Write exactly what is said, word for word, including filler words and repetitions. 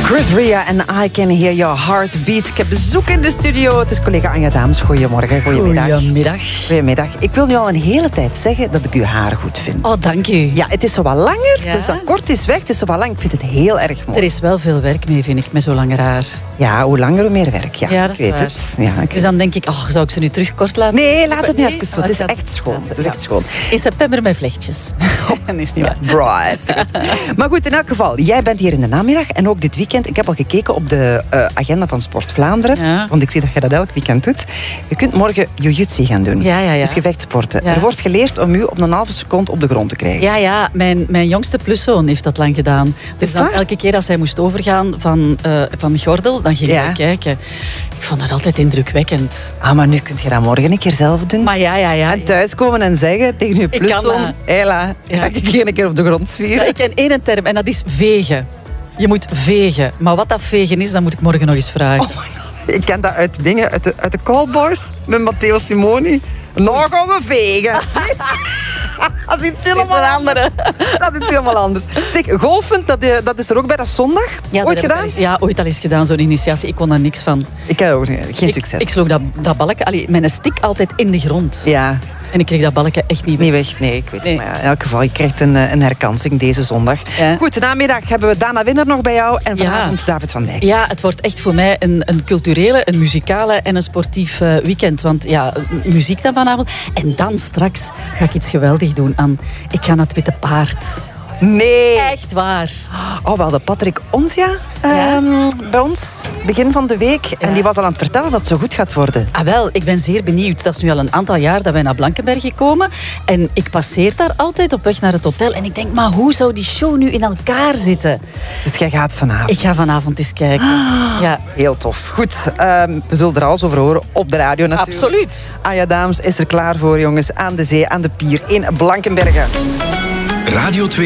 Chris Ria en I Can Hear Your Heartbeat. Ik heb bezoek in de studio. Het is collega Anja Daams. Goedemorgen, goedemiddag. Goedemiddag. Goedemiddag. Ik wil nu al een hele tijd zeggen dat ik uw haar goed vind. Oh, dank u. Ja, het is zo wat langer, Ja? dus dat kort is weg. Het is zo wat lang. Ik vind het heel erg mooi. Er is wel veel werk mee, vind ik, met zo langer haar. Ja, hoe langer, hoe meer werk. Ja, Ja, dat is ik weet waar. het. Ja, ik Dus dan denk ik, oh, zou ik ze nu terug kort laten? Nee, laat het nu Nee? even zo. Oh, Het is gaat- echt schoon. Het is Ja. echt schoon. In september met vlechtjes. Dat is niet waar. Bright. Maar goed, in elk geval, jij bent hier in de namiddag en ook dit weekend. Ik heb al gekeken op de uh, agenda van Sport Vlaanderen, Ja. want ik zie dat je dat elk weekend doet. Je kunt morgen jiu-jitsu gaan doen. Ja, ja, ja. Dus gevechtsporten. Ja. Er wordt geleerd om u op een halve seconde op de grond te krijgen. Ja, ja, mijn, mijn jongste pluszoon heeft dat lang gedaan. Dus Echt dan waar? elke keer als hij moest overgaan van, uh, van gordel, dan ging Ja. hij kijken. Ik vond dat altijd indrukwekkend. Ah, maar nu kun je dat morgen een keer zelf doen. Maar ja, ja, ja. En thuiskomen en zeggen tegen je kan pluszoon, dat. Hela, Ja. ga ik hier een keer op de grond zwieren? Ja, ik ken één term en dat is vegen. Je moet vegen. Maar wat dat vegen is, dat moet ik morgen nog eens vragen. Oh my God. Ik ken dat uit de dingen, uit de, uit de Callboys, met Matteo Simoni. Nou gaan we vegen. Dat is iets helemaal Dat is een andere. Dat is helemaal anders. Zeg, golfen, dat, eh, dat is er ook bij, dat is zondag. Ja, Ooit dat heb ik gedaan? al eens- Ja, ooit al eens gedaan, zo'n initiatie. Ik kon daar niks van. Ik heb ook geen Ik, succes. ik sloeg dat, dat balken, allee, mijn stick altijd in de grond. Ja, En ik kreeg dat balken echt niet weg. niet weg. Nee, ik weet Nee. het. Maar ja, in elk geval, je krijgt een, eh, een herkansing deze zondag. Ja. Goed, namiddag hebben we Dana Winner nog bij jou. En Ja. vanavond David van Dijk. Ja, het wordt echt voor mij een, een culturele, een muzikale en een sportief uh, weekend. Want ja, muziek dan vanavond. En dan straks ga ik iets geweldig doen aan Ik ga naar het Witte Paard. Nee. Echt waar. Oh, we hadden Patrick Onsia Ja. ehm, bij ons, begin van de week. En Ja. die was al aan het vertellen dat het zo goed gaat worden. Ah, wel, ik ben zeer benieuwd. Dat is nu al een aantal jaar dat wij naar Blankenberge komen. En ik passeer daar altijd op weg naar het hotel. En ik denk, maar hoe zou die show nu in elkaar zitten? Dus jij gaat vanavond. Ik ga vanavond eens kijken. Ja, Heel tof. Goed, ehm, we zullen er alles over horen op de radio natuurlijk. absoluut. Anja Daams is er klaar voor, jongens. Aan de zee, aan de pier in Blankenberge. Radio twee.